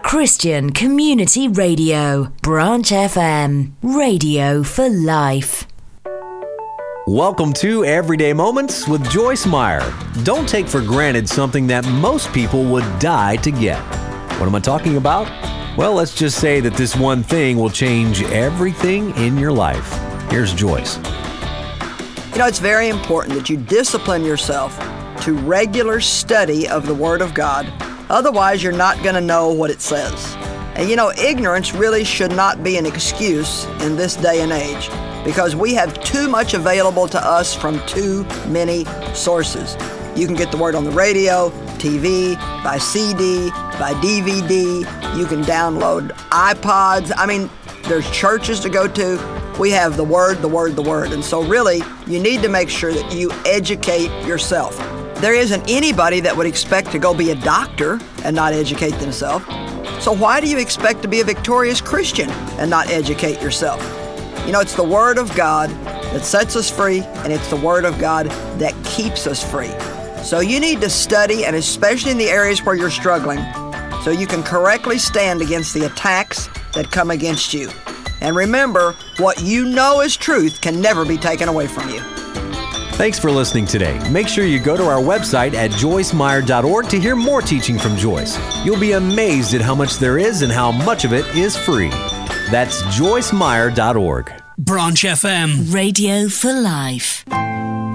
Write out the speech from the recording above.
Christian Community Radio, Branch FM, radio for life. Welcome to Everyday Moments with Joyce Meyer. Don't take for granted something that most people would die to get. What am I talking about? Well, let's just say that this one thing will change everything in your life. Here's Joyce. You know, it's very important that you discipline yourself to regular study of the Word of God. Otherwise, you're not going to know what it says. And you know, ignorance really should not be an excuse in this day and age, because we have too much available to us from too many sources. You can get the Word on the radio, TV, by CD, by DVD. You can download iPods. I mean, there's churches to go to. We have the Word, the Word, the Word. And so really, you need to make sure that you educate yourself. There isn't anybody that would expect to go be a doctor and not educate themselves. So why do you expect to be a victorious Christian and not educate yourself? You know, it's the Word of God that sets us free, and it's the Word of God that keeps us free. So you need to study, and especially in the areas where you're struggling, so you can correctly stand against the attacks that come against you. And remember, what you know is truth can never be taken away from you. Thanks for listening today. Make sure you go to our website at joycemeyer.org to hear more teaching from Joyce. You'll be amazed at how much there is and how much of it is free. That's joycemeyer.org. Branch FM, radio for life.